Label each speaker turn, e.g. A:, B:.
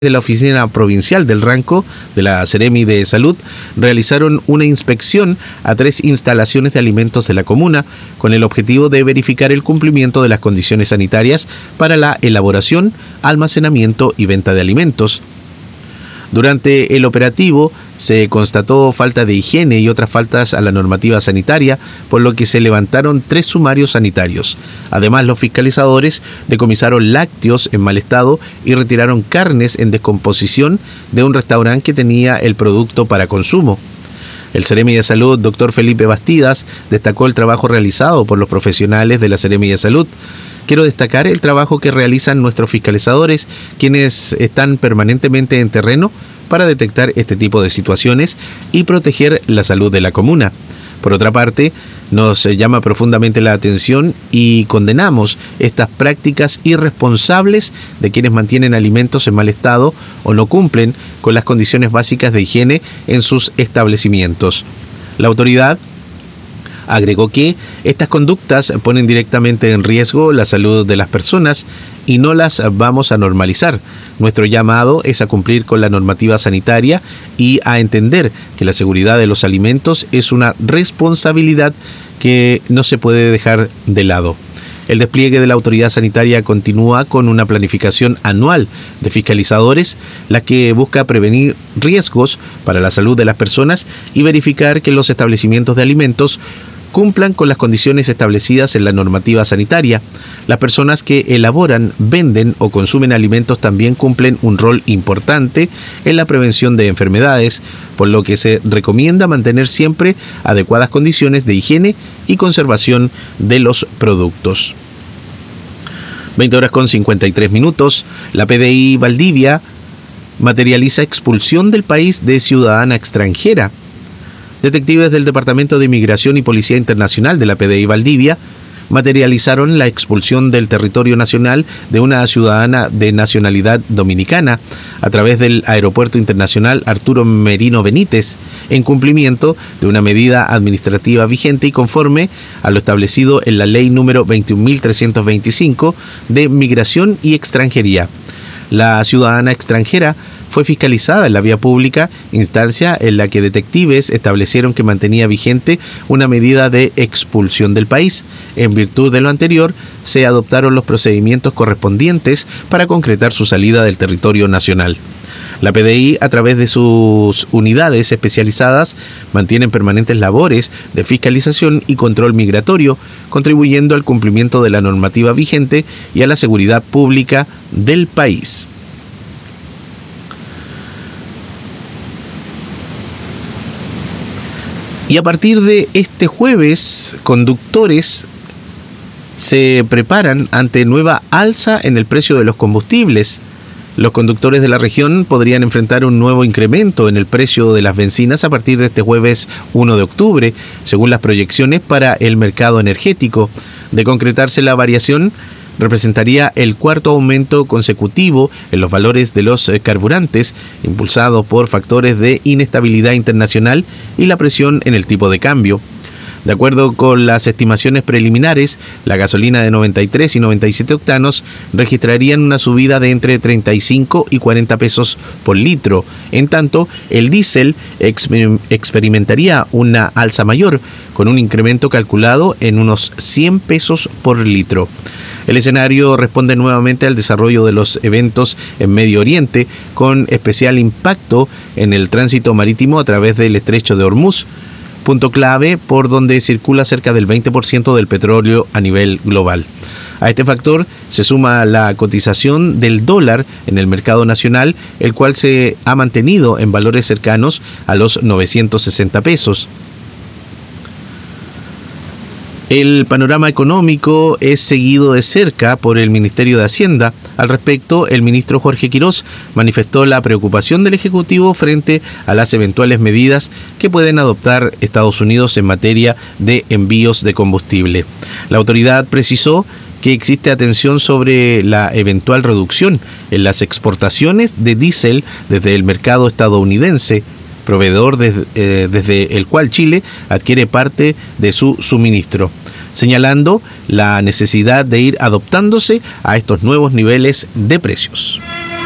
A: de la Oficina Provincial del Ranco de la Seremi de Salud realizaron una inspección a 3 instalaciones de alimentos de la comuna con el objetivo de verificar el cumplimiento de las condiciones sanitarias para la elaboración, almacenamiento y venta de alimentos. Durante el operativo se constató falta de higiene y otras faltas a la normativa sanitaria, por lo que se levantaron 3 sumarios sanitarios. Además, los fiscalizadores decomisaron lácteos en mal estado y retiraron carnes en descomposición de un restaurante que tenía el producto para consumo. El Seremi de Salud, Dr. Felipe Bastidas, destacó el trabajo realizado por los profesionales de la Seremi de Salud. Quiero destacar el trabajo que realizan nuestros fiscalizadores, quienes están permanentemente en terreno para detectar este tipo de situaciones y proteger la salud de la comuna. Por otra parte, nos llama profundamente la atención y condenamos estas prácticas irresponsables de quienes mantienen alimentos en mal estado o no cumplen con las condiciones básicas de higiene en sus establecimientos. La autoridad agregó que estas conductas ponen directamente en riesgo la salud de las personas y no las vamos a normalizar. Nuestro llamado es a cumplir con la normativa sanitaria y a entender que la seguridad de los alimentos es una responsabilidad que no se puede dejar de lado. El despliegue de la autoridad sanitaria continúa con una planificación anual de fiscalizadores, la que busca prevenir riesgos para la salud de las personas y verificar que los establecimientos de alimentos cumplan con las condiciones establecidas en la normativa sanitaria. Las personas que elaboran, venden o consumen alimentos también cumplen un rol importante en la prevención de enfermedades, por lo que se recomienda mantener siempre adecuadas condiciones de higiene y conservación de los productos. 20:53. La PDI Valdivia materializa expulsión del país de ciudadana extranjera. Detectives del Departamento de Inmigración y Policía Internacional de la PDI Valdivia materializaron la expulsión del territorio nacional de una ciudadana de nacionalidad dominicana a través del Aeropuerto Internacional Arturo Merino Benítez, en cumplimiento de una medida administrativa vigente y conforme a lo establecido en la Ley número 21.325 de Migración y Extranjería. La ciudadana extranjera fue fiscalizada en la vía pública, instancia en la que detectives establecieron que mantenía vigente una medida de expulsión del país. En virtud de lo anterior, se adoptaron los procedimientos correspondientes para concretar su salida del territorio nacional. La PDI, a través de sus unidades especializadas, mantienen permanentes labores de fiscalización y control migratorio, contribuyendo al cumplimiento de la normativa vigente y a la seguridad pública del país. Y a partir de este jueves, conductores se preparan ante nueva alza en el precio de los combustibles. Los conductores de la región podrían enfrentar un nuevo incremento en el precio de las bencinas a partir de este jueves 1 de octubre, según las proyecciones para el mercado energético. De concretarse la variación, representaría el 4º aumento consecutivo en los valores de los carburantes, impulsado por factores de inestabilidad internacional y la presión en el tipo de cambio. De acuerdo con las estimaciones preliminares, la gasolina de 93 y 97 octanos registrarían una subida de entre 35 y 40 pesos por litro. En tanto, el diésel experimentaría una alza mayor, con un incremento calculado en unos 100 pesos por litro. El escenario responde nuevamente al desarrollo de los eventos en Medio Oriente, con especial impacto en el tránsito marítimo a través del estrecho de Hormuz, punto clave por donde circula cerca del 20% del petróleo a nivel global. A este factor se suma la cotización del dólar en el mercado nacional, el cual se ha mantenido en valores cercanos a los 960 pesos. El panorama económico es seguido de cerca por el Ministerio de Hacienda. Al respecto, el ministro Jorge Quirós manifestó la preocupación del Ejecutivo frente a las eventuales medidas que pueden adoptar Estados Unidos en materia de envíos de combustible. La autoridad precisó que existe atención sobre la eventual reducción en las exportaciones de diésel desde el mercado estadounidense, proveedor desde el cual Chile adquiere parte de su suministro, señalando la necesidad de ir adaptándose a estos nuevos niveles de precios.